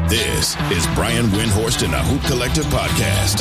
This is Brian Windhorst and the Hoop Collective Podcast.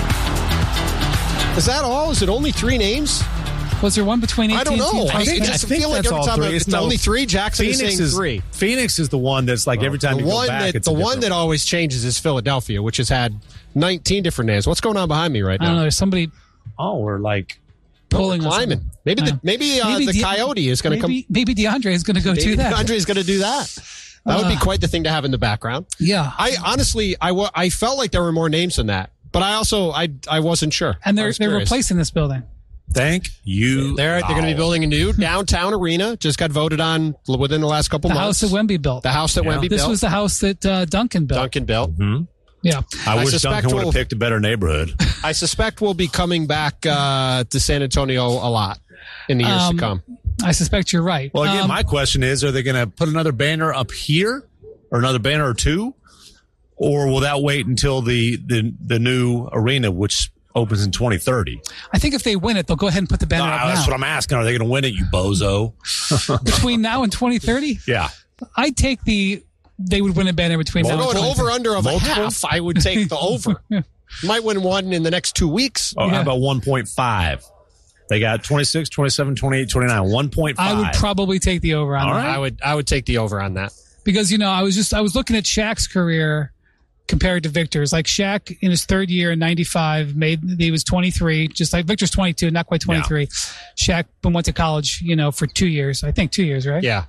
Is that all? Is it only 3 names? Was there one between AT&T? I don't know. I think like every time it's only 3. Jackson is saying 3. Phoenix is the one that's like every time you go back, it's the one that always changes is Philadelphia, which has had 19 differerent names. What's going on behind me right now? I don't know. There's somebody. Oh, we're like pulling climbing. Maybe the Coyote is going to come. Maybe DeAndre is going to go do that. DeAndre is going to do that. That would be quite the thing to have in the background. Yeah. I honestly, I felt like there were more names than that, but I also I wasn't sure. And they're replacing this building. Thank you. They're going to be building a new downtown arena. Just got voted on within the last couple months. The house that Wemby built. The house that Wemby built. This was the house that Duncan built. Mm-hmm. Yeah. I wish Duncan would have picked a better neighborhood. I suspect we'll be coming back to San Antonio a lot in the years to come. I suspect you're right. Well, again, my question is, are they going to put another banner up here or another banner or two? Or will that wait until the new arena, which opens in 2030? I think if they win it, they'll go ahead and put the banner up now. That's what I'm asking. Are they going to win it, you bozo? Between now and 2030? Yeah. I'd take they would win a banner between now and 2030. Over under of a half, I would take the over. Might win one in the next 2 weeks. Oh, how about 1.5? They got 26, 27, 28, 29, 1.5. I would probably take the over on that. Right. I would take the over on that. Because, I was looking at Shaq's career compared to Victor's. Like Shaq in his third year in 95 he was 23, just like Victor's 22, not quite 23. Yeah. Shaq went to college, for 2 years. I think 2 years, right? Yeah.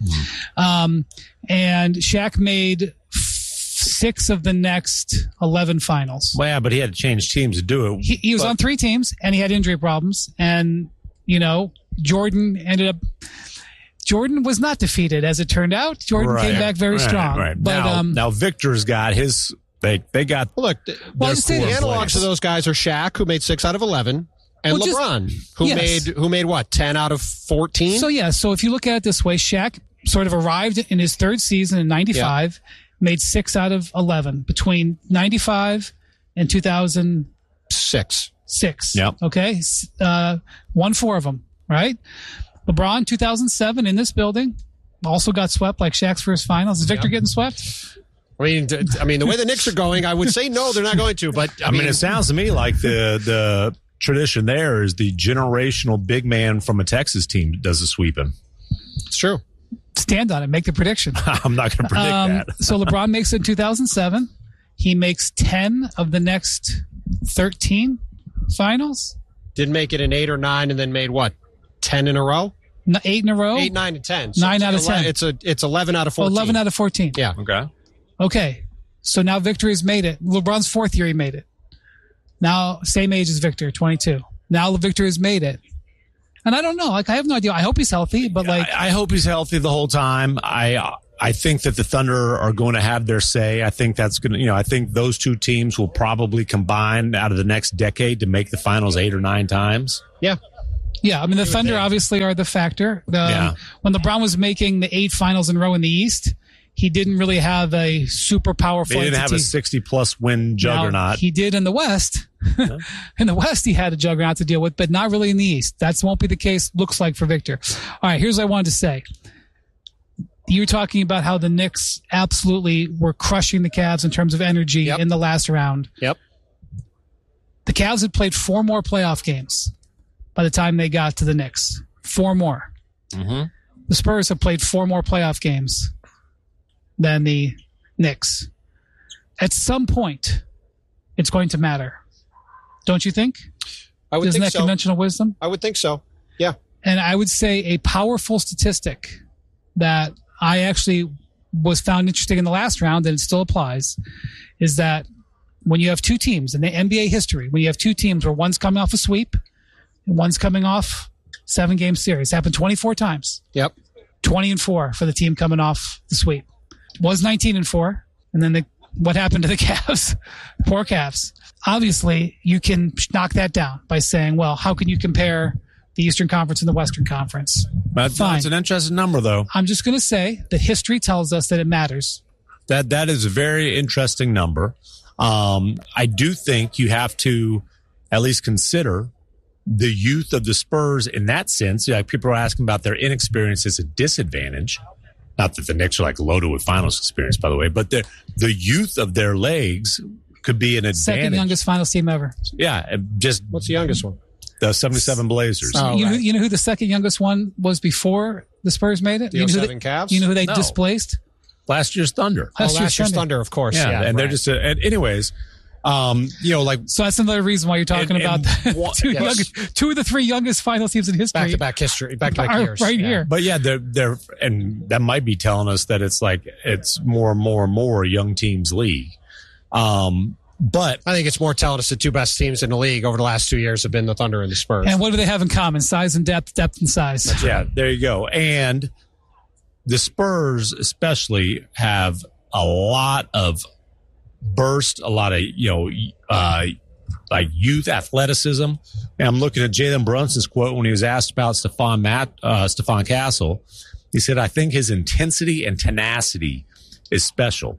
And Shaq made 6 of the next 11 finals. Well, yeah, but he had to change teams to do it. He was on 3 teams and he had injury problems. And, Jordan was not defeated, as it turned out. Jordan came back very strong. Right. But now Victor's got his. They got. Look, the analogs to those guys are Shaq, who made 6 out of 11, and LeBron, who made what, 10 out of 14. So if you look at it this way, Shaq sort of arrived in his 3rd season in 95, made 6 out of 11 between 95 and 2006. Yep. Okay, won 4 of them. Right. LeBron, 2007 in this building, also got swept like Shaq's first finals. Is Victor getting swept? I mean, the way the Knicks are going, I would say no, they're not going to. But I mean, it sounds to me like the tradition there is the generational big man from a Texas team does the sweeping. It's true. Stand on it. Make the prediction. I'm not going to predict that. So LeBron makes it in 2007. He makes 10 of the next 13 finals. Did make it in 8 or 9, and then made what? 10 in a row? 8 in a row? 8, 9, and 10. So 9 out of 10. It's 11 out of 14. 11 out of 14. Yeah. Okay. So now Victor has made it. LeBron's 4th year, he made it. Now, same age as Victor, 22. Now Victor has made it. And I don't know. I have no idea. I hope he's healthy, but I hope he's healthy the whole time. I think that the Thunder are going to have their say. I think that's going to, I think those 2 teams will probably combine out of the next decade to make the finals 8 or 9 times. Yeah. Yeah, I mean, the Thunder obviously are the factor. When LeBron was making the 8 finals in a row in the East, he didn't really have a super powerful entity. He didn't have a 60-plus win juggernaut. Now, he did in the West. Yeah. In the West, he had a juggernaut to deal with, but not really in the East. That won't be the case, looks like, for Victor. All right, here's what I wanted to say. You were talking about how the Knicks absolutely were crushing the Cavs in terms of energy in the last round. Yep. The Cavs had played 4 more playoff games by the time they got to the Knicks. 4 more. Mm-hmm. The Spurs have played 4 more playoff games than the Knicks. At some point, it's going to matter. Don't you think? I would Isn't think that conventional wisdom? I would think so. Yeah. And I would say a powerful statistic that I actually was found interesting in the last round, and it still applies, is that when you have 2 teams in the NBA history, when you have 2 teams where one's coming off a sweep and one's coming off 7-game series, happened 24 times. Yep. 20-4 for the team coming off the sweep. Was 19-4, and then what happened to the Cavs? Poor Cavs. Obviously, you can knock that down by saying, well, how can you compare the Eastern Conference and the Western Conference? That's an interesting number, though. I'm just going to say that history tells us that it matters. That is a very interesting number. I do think you have to at least consider the youth of the Spurs in that sense. Like people are asking about their inexperience as a disadvantage. not that the Knicks are like loaded with finals experience, by the way, but the youth of their legs could be an advantage. Second youngest finals team ever. Yeah. Just what's the youngest one? The 77 Blazers. Oh, you know who the second youngest one was before the Spurs made it? The 07 Cavs? You know who they displaced? Last year's Thunder. Last year's Thunder, of course. Yeah, and they're just anyways. So that's another reason why you're talking about two of the three youngest finals teams in history. Back-to-back history, back-to-back years. Right here. But yeah, they're and that might be telling us that it's like it's more and more young teams league. But I think it's more telling us the two best teams in the league over the last 2 years have been the Thunder and the Spurs. And what do they have in common? Size and depth and size. That's right. There you go. And the Spurs especially have a lot of burst, a lot of, like youth athleticism. And I'm looking at Jalen Brunson's quote when he was asked about Stephon Castle. He said, I think his intensity and tenacity is special.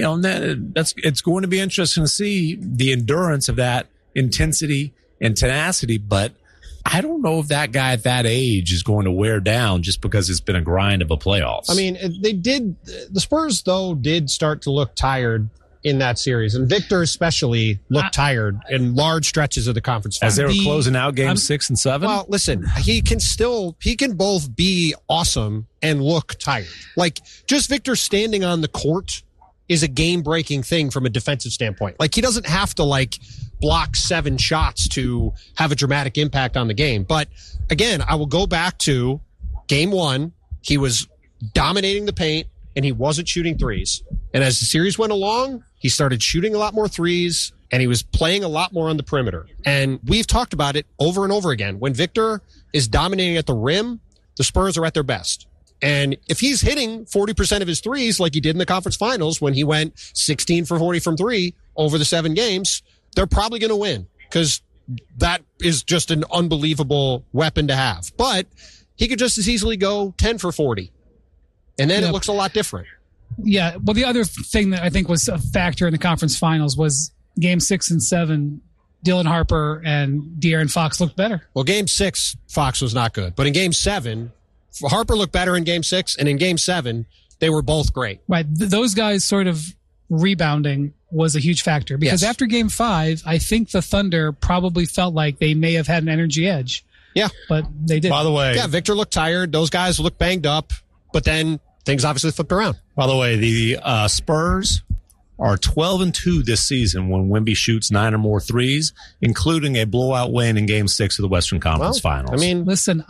It's going to be interesting to see the endurance of that intensity and tenacity, but I don't know if that guy at that age is going to wear down just because it's been a grind of a playoffs. I mean, the Spurs, though, did start to look tired in that series, and Victor especially looked tired in large stretches of the conference finals. As they were closing out games 6 and 7? Well, listen, he can both be awesome and look tired. Like, just Victor standing on the court is a game-breaking thing from a defensive standpoint. Like, he doesn't have to, block 7 shots to have a dramatic impact on the game. But, again, I will go back to Game 1. He was dominating the paint, and he wasn't shooting threes. And as the series went along, he started shooting a lot more threes, and he was playing a lot more on the perimeter. And we've talked about it over and over again. When Victor is dominating at the rim, the Spurs are at their best. And if he's hitting 40% of his threes like he did in the conference finals when he went 16 for 40 from 3 over the 7 games, they're probably going to win because that is just an unbelievable weapon to have. But he could just as easily go 10 for 40. And then it looks a lot different. Yeah. Well, the other thing that I think was a factor in the conference finals was Game 6 and 7. Dylan Harper and De'Aaron Fox looked better. Well, Game 6, Fox was not good. But in Game 7, Harper looked better in Game 6, and in Game 7, they were both great. Right. Those guys sort of rebounding was a huge factor because after Game 5, I think the Thunder probably felt like they may have had an energy edge. Yeah. But they didn't. By the way. Yeah, Victor looked tired. Those guys looked banged up, but then things obviously flipped around. By the way, the Spurs are 12-2 this season when Wemby shoots 9 or more threes, including a blowout win in Game 6 of the Western Conference Finals. I mean, listen,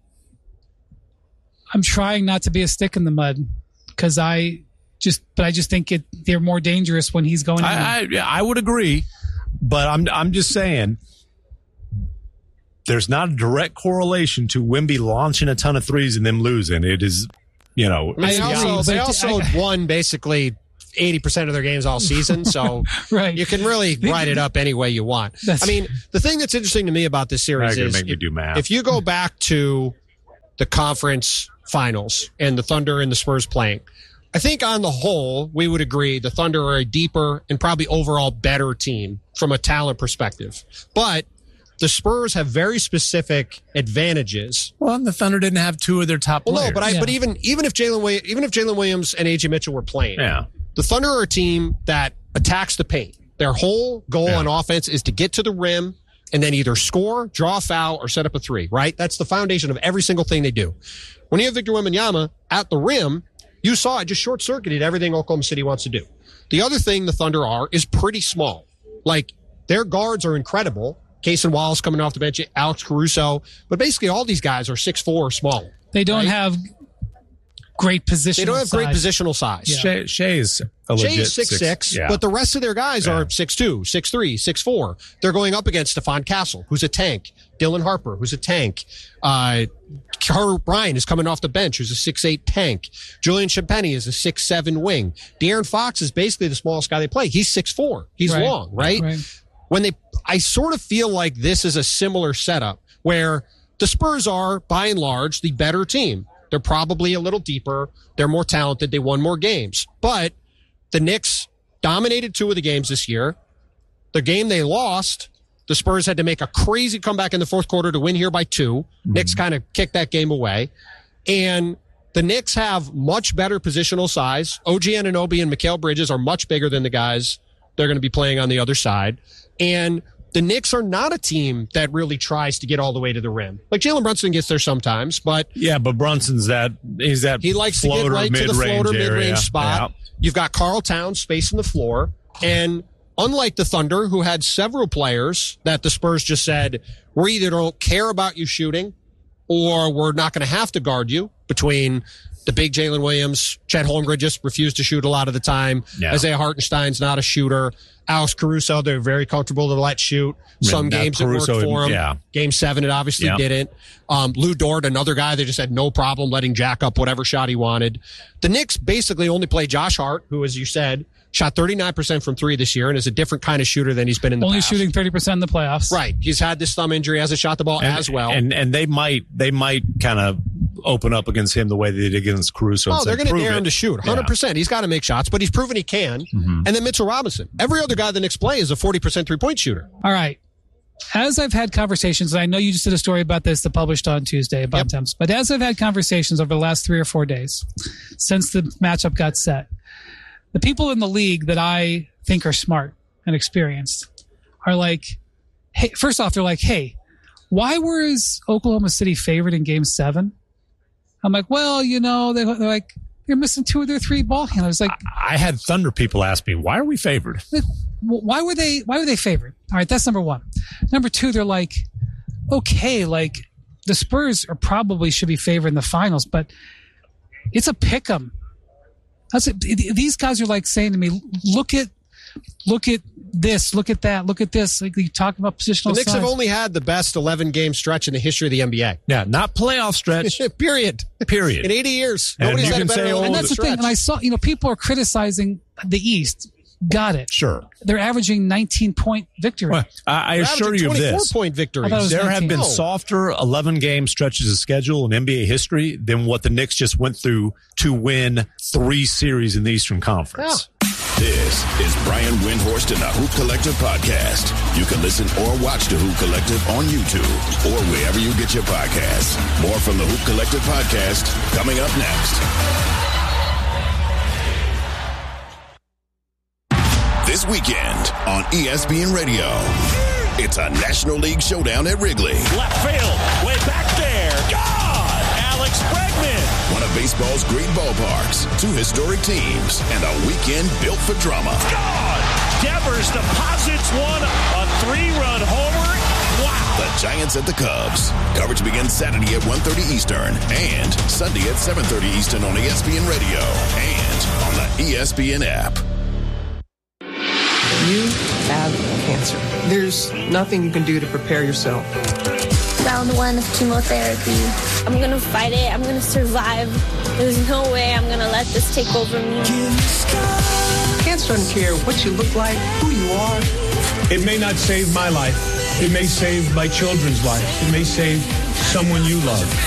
I'm trying not to be a stick in the mud because I just think they're more dangerous when he's going. I would agree, but I'm just saying there's not a direct correlation to Wemby launching a ton of threes and them losing. It is, they also won basically 80% of their games all season, so right. You can really write it up any way you want. I mean, the thing that's interesting to me about this series is if you go back to the conference finals and the Thunder and the Spurs playing, I think on the whole, we would agree the Thunder are a deeper and probably overall better team from a talent perspective. But the Spurs have very specific advantages. Well, and the Thunder didn't have 2 of their top players. No, but even if Jalen Williams and AJ Mitchell were playing, the Thunder are a team that attacks the paint. Their whole goal on offense is to get to the rim and then either score, draw a foul, or set up a 3, right? That's the foundation of every single thing they do. When you have Victor Wembanyama at the rim, you saw it just short-circuited everything Oklahoma City wants to do. The other thing the Thunder are is pretty small. Like, their guards are incredible. Cason Wallace coming off the bench, Alex Caruso. But basically all these guys are 6'4" or smaller. They don't have great positional size. They don't have great positional size. Yeah. Shea is a legit 6'6", but the rest of their guys are 6'2", 6'3", 6'4". They're going up against Stephon Castle, who's a tank. Dylan Harper, who's a tank. Carter Bryant is coming off the bench, who's a 6'8" tank. Julian Champagnie is a 6'7" wing. De'Aaron Fox is basically the smallest guy they play. He's 6'4". He's long, right? I sort of feel like this is a similar setup where the Spurs are, by and large, the better team. They're probably a little deeper. They're more talented. They won more games. But the Knicks dominated 2 of the games this year. The game they lost, the Spurs had to make a crazy comeback in the fourth quarter to win here by 2. Knicks kind of kicked that game away. And The Knicks have much better positional size. OG Anunoby and Mikal Bridges are much bigger than the guys they're going to be playing on the other side. And the Knicks are not a team that really tries to get all the way to the rim. Like Jalen Brunson gets there sometimes, but but Brunson's he likes to get right to the floater mid-range spot. Yeah. You've got Karl Towns spacing the floor, and unlike the Thunder, who had several players that the Spurs just said, we either don't care about you shooting or we're not going to have to guard you, between the big Jalen Williams, Chet Holmgren just refused to shoot a lot of the time. Yeah. Isaiah Hartenstein's not a shooter. Alex Caruso, they're very comfortable to let shoot. Some games Caruso, it worked for him. Yeah. Game 7, it obviously didn't. Lou Dort, another guy that just had no problem letting Jack up whatever shot he wanted. The Knicks basically only play Josh Hart, who, as you said, shot 39% from 3 this year and is a different kind of shooter than he's been in the past. Only shooting 30% in the playoffs. Right. He's had this thumb injury, hasn't shot the ball as well. And they might kind of open up against him the way they did against Caruso. Oh, they're going to dare him to shoot. 100%. Yeah. He's got to make shots, but he's proven he can. Mm-hmm. And then Mitchell Robinson. Every other guy the Knicks play is a 40% three-point shooter. All right. As I've had conversations, and I know you just did a story about this that published on Tuesday about temps, but as I've had conversations over the last 3 or 4 days since the matchup got set, the people in the league that I think are smart and experienced are like, hey, first off, they're like, hey, why was Oklahoma City favored in Game 7? I'm like, well, they're like, you're missing 2 of their 3 ball handlers. Like, I had Thunder people ask me, why are we favored? Like, why were they favored? All right, that's number 1. Number 2, they're like, okay, like the Spurs are probably should be favored in the finals, but it's a pick 'em. These guys are like saying to me, look at this, look at that, look at this. Like you talk about positional. The Knicks size. have only had the best 11-game stretch in the history of the NBA. Yeah, not playoff stretch. Period. In 80 years, and nobody's had a better. And that's the thing. And I saw, people are criticizing the East. Got it. Sure. They're averaging 19-point victories. Well, I assure you of this. 24-point victories. There have been softer 11-game stretches of schedule in NBA history than what the Knicks just went through to win 3 series in the Eastern Conference. Yeah. This is Brian Windhorst and the Hoop Collective podcast. You can listen or watch the Hoop Collective on YouTube or wherever you get your podcasts. More from the Hoop Collective podcast coming up next. This weekend on ESPN Radio, it's a National League showdown at Wrigley. Left field, way back there. God! Alex Bregman. One of baseball's great ballparks, 2 historic teams, and a weekend built for drama. God! Devers deposits one, a 3-run homer. Wow! The Giants at the Cubs. Coverage begins Saturday at 1:30 Eastern and Sunday at 7:30 Eastern on ESPN Radio and on the ESPN app. You have cancer. There's nothing you can do to prepare yourself. Round 1 of chemotherapy. I'm going to fight it. I'm going to survive. There's no way I'm going to let this take over me. Cancer doesn't care what you look like, who you are. It may not save my life. It may save my children's life. It may save someone you love.